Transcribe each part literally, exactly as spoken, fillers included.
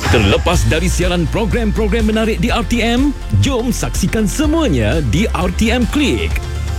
Terlepas dari siaran program-program menarik di R T M, jom saksikan semuanya di R T M Click.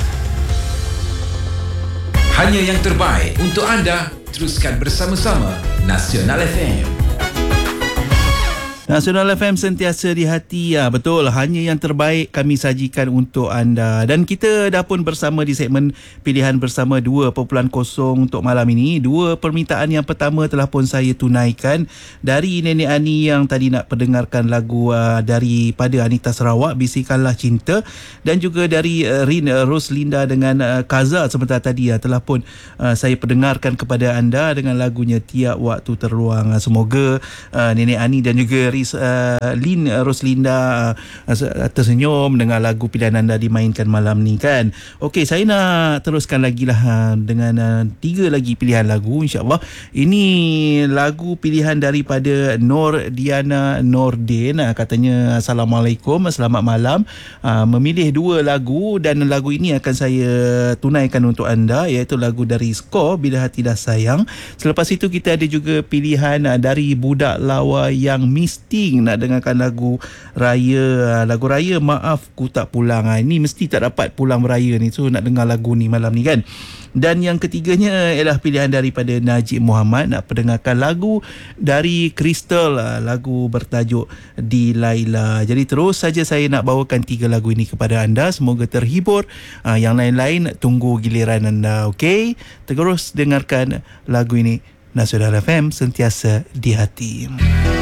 Hanya yang terbaik untuk anda. Teruskan bersama-sama Nasional F M. Nasional F M sentiasa di hati. Ya, betul, hanya yang terbaik kami sajikan untuk anda. Dan kita dah pun bersama di segmen pilihan bersama dua titik kosong untuk malam ini. Dua permintaan yang pertama telah pun saya tunaikan dari Nenek Ani yang tadi nak pendengarkan lagu uh, daripada Anita Sarawak, Bisikanlah Cinta, dan juga dari uh, Rin uh, Roslinda dengan uh, Kaza sebentar tadi uh, telah pun uh, saya pendengarkan kepada anda dengan lagunya Tiap Waktu Terluang. Uh, semoga uh, Nenek Ani dan juga Uh, Lin uh, Roslinda uh, tersenyum dengan lagu pilihan anda dimainkan malam ni kan. Okey, saya nak teruskan lagi lah uh, dengan uh, tiga lagi pilihan lagu, insyaAllah. Ini lagu pilihan daripada Nur Diana Nordin. Uh, katanya Assalamualaikum, selamat malam. Uh, memilih dua lagu dan lagu ini akan saya tunaikan untuk anda, iaitu lagu dari Skor, Bila Hati Dah Sayang. Selepas itu kita ada juga pilihan uh, dari Budak Lawa yang Mesti nak dengarkan lagu raya, lagu raya Maaf Ku Tak Pulang. Ha, ini mesti tak dapat pulang beraya ni, so nak dengar lagu ni malam ni kan. Dan yang ketiganya ialah pilihan daripada Najib Muhammad, nak pendengarkan lagu dari Crystal, lagu bertajuk Di Laila. Jadi terus saja saya nak bawakan tiga lagu ini kepada anda, semoga terhibur. Ha, yang lain-lain tunggu giliran anda. Okey, terus dengarkan lagu ini. Nasional F M sentiasa di hati.